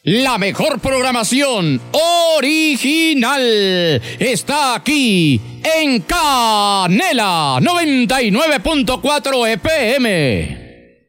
La mejor programación original está aquí en Canela 99.4 FM.